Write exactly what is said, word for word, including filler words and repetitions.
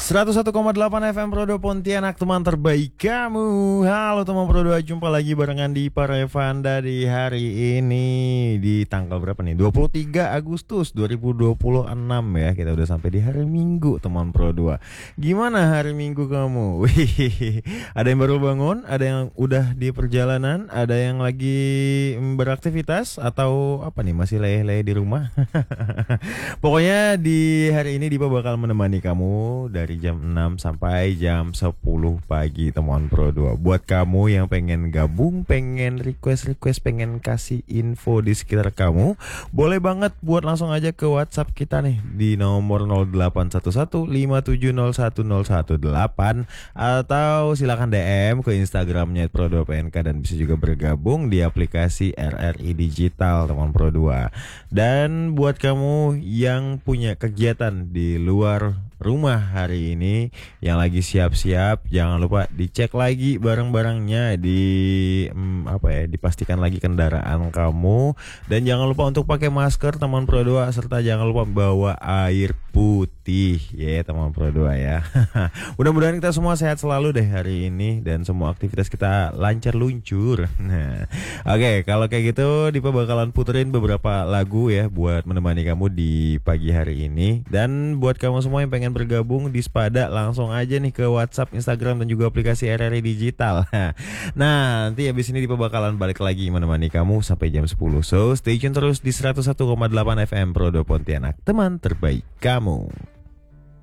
seratus satu koma delapan F M Prodo Pontianak, teman terbaik kamu. Halo teman Prodo, jumpa lagi barengan di Parevanda di hari ini. Di tanggal berapa nih? dua puluh tiga Agustus dua ribu dua puluh enam ya. Kita udah sampai di hari Minggu teman Prodo. Gimana hari Minggu kamu? Wih, ada yang baru bangun, ada yang udah di perjalanan, ada yang lagi beraktivitas, atau apa nih, masih leleh-leleh di rumah? Pokoknya di hari ini Dipa bakal menemani kamu dari jam enam sampai jam sepuluh pagi teman Pro dua. Buat kamu yang pengen gabung, pengen request-request, pengen kasih info di sekitar kamu, boleh banget buat langsung aja ke WhatsApp kita nih di nomor nol delapan satu satu lima tujuh nol satu nol satu delapan, atau silakan D M ke Instagramnya Pro dua P N K, dan bisa juga bergabung di aplikasi R R I Digital teman Pro dua. Dan buat kamu yang punya kegiatan di luar rumah hari ini, yang lagi siap-siap, jangan lupa dicek lagi barang-barangnya, di hmm, apa ya, dipastikan lagi kendaraan kamu, dan jangan lupa untuk pakai masker teman Pro dua, serta jangan lupa bawa air putih ya teman Pro dua ya. Mudah-mudahan kita semua sehat selalu deh hari ini, dan semua aktivitas kita lancar luncur. Nah, oke, okay, kalau kayak gitu Dipa bakalan puterin beberapa lagu ya buat menemani kamu di pagi hari ini. Dan buat kamu semua yang pengen bergabung di Spada, langsung aja nih ke WhatsApp, Instagram, dan juga aplikasi R R I Digital. Nah, nanti habis ini Dipa bakalan balik lagi menemani kamu sampai jam sepuluh. So, stay tune terus di seratus satu koma delapan F M Prodo Pontianak, teman terbaik kamu.